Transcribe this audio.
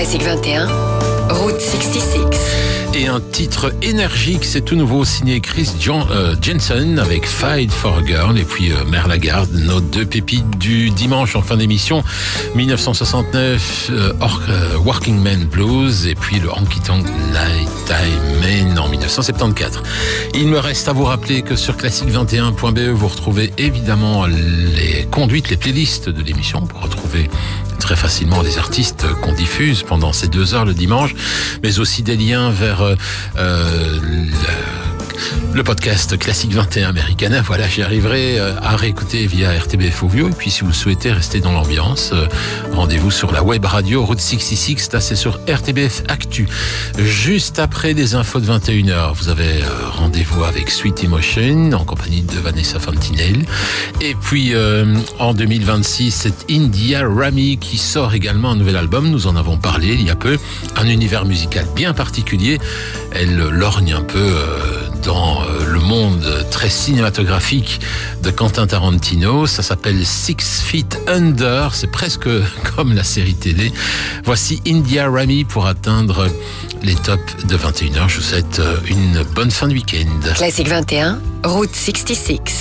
Classique 21, Route 66. Et un titre énergique, c'est tout nouveau, signé Chris Jensen avec Fight for a Girl. Et puis Mère Lagarde, nos deux pépites du dimanche en fin d'émission. 1969, Working Man Blues. Et puis le Honky Tonk Nighttime Man en 1974. Il me reste à vous rappeler que sur classique21.be, vous retrouvez évidemment les conduites, les playlists de l'émission pour retrouver très facilement les artistes qu'on diffuse pendant ces 2 heures le dimanche, mais aussi des liens vers le podcast Classique 21 Americana. Voilà, j'y arriverai à réécouter via RTBF Ovio. Et puis si vous souhaitez rester dans l'ambiance, rendez-vous sur la web radio Route 66, là c'est sur RTBF Actu. Juste après les infos de 21h, vous avez rendez-vous avec Sweet Emotion en compagnie de Vanessa Fantinel. Et puis en 2026, c'est India Rami qui sort également un nouvel album. Nous en avons parlé il y a peu. Un univers musical bien particulier. Elle lorgne un peu dans le monde très cinématographique de Quentin Tarantino. Ça s'appelle 6 Feet Under. C'est presque comme la série télé. Voici India Rami pour atteindre les tops de 21h. Je vous souhaite une bonne fin de week-end. Classique 21, Route 66.